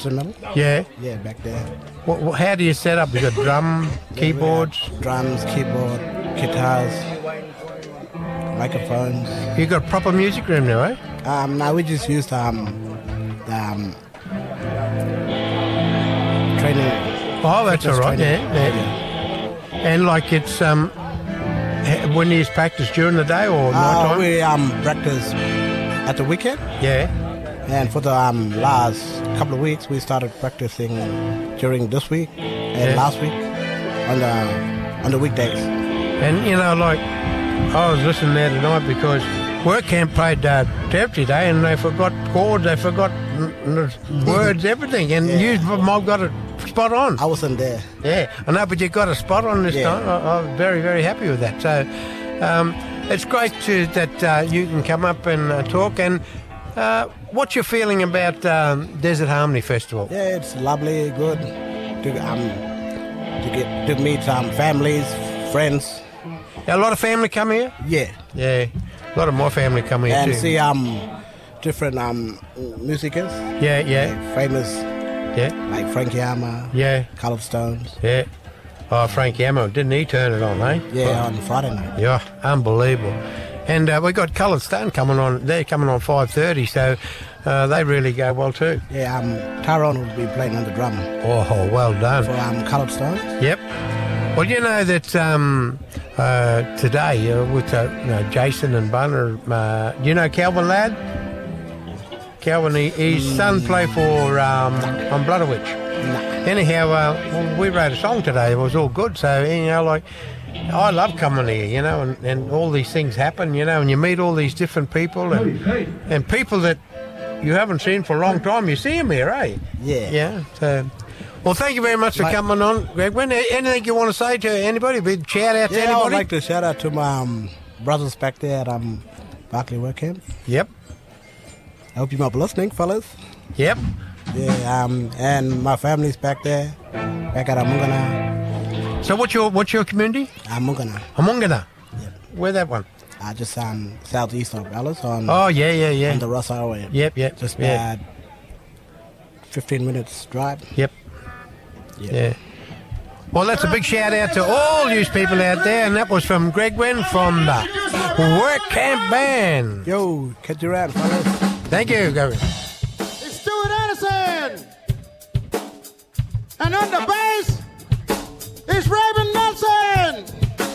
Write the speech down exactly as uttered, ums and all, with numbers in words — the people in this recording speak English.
instrumental. Yeah. Yeah, back there. What, what, how do you set up? You got drum, keyboards. Drums, keyboard, guitars, microphones. You got a proper music room now, eh? Um, no, we just used um, the, um, training. Oh, that's all fitness right. training. Yeah, yeah. And like it's um, h- when you practice during the day or night Uh, time? we um, practice at the weekend, Yeah. and for the um, last couple of weeks, we started practicing during this week and Yeah. last week on the on the weekdays. And you know, like I was listening there tonight because work camp played uh, Territory Day, and they forgot chords, they forgot n- n- words, everything, and Yeah. you Mob got it spot on. I wasn't there. Yeah, I know, but you got a spot on this Yeah. time. I, I'm very, very happy with that. So um, it's great to, that uh, you can come up and uh, talk. And uh, what's your feeling about um, Desert Harmony Festival? Yeah, it's lovely, good to um to get to meet some families, friends. A lot of family come here? Yeah, Yeah, a lot of my family come here and too. see um different um musicians, Yeah, yeah, famous yeah, like Frankie Hammer, yeah, Callum Stones. yeah. Oh, Frank Ammo, didn't he turn it on, eh? Yeah, on Friday night. Yeah, unbelievable. And uh, we got Coloured Stone coming on. They're coming on five thirty, so uh, they really go well too. Yeah, um Tyrone will be playing on the drum Oh, well done. for um Callum Stones. Yep. Well, you know that um, uh, today uh, with uh, you know, Jason and Bunner, uh, do you know Calvin Ladd? Calvin, he, his son played for um, on Bloodowitch. Anyhow, uh, well, we wrote a song today. It was all good. So, you know, like, I love coming here, you know, and, and all these things happen, you know, and you meet all these different people and, and people that you haven't seen for a long time. You see them here, eh? Yeah. Yeah. So, well, thank you very much for Mate. coming on, Greg. When, anything you want to say to anybody? Big shout out to Yeah, I anybody? would like to shout out to my um, brothers back there at um, Barclay Work Camp. Yep. I hope you might be listening, fellas. Yep. Yeah, um, and my family's back there, back at Amungana. So what's your what's your community? Amungana. Amungana. Yep. Where that one? Uh, just um, southeast of Alice on, Oh, yeah, yeah, yeah. on the Ross Highway. Yep, yep. Just yeah. about fifteen minutes drive. Yep. Yep. Yeah. Well, that's a big shout out to all you people out there, and that was from Greg Wen from the Work Camp Band. Yo, catch you around, fellas. Thank you, Gary. It's Stuart Anderson. And on the bass is Raven Nelson.